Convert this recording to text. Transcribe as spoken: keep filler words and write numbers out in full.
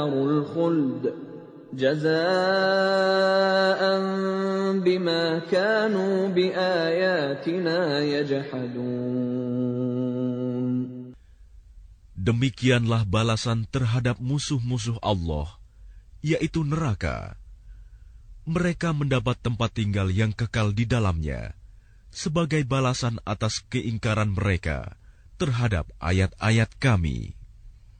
narul khuld jazaa'an bima kanu biayatina yajhadun. Demikianlah balasan terhadap musuh-musuh Allah, yaitu neraka. Mereka mendapat tempat tinggal yang kekal di dalamnya, sebagai balasan atas keingkaran mereka terhadap ayat-ayat Kami.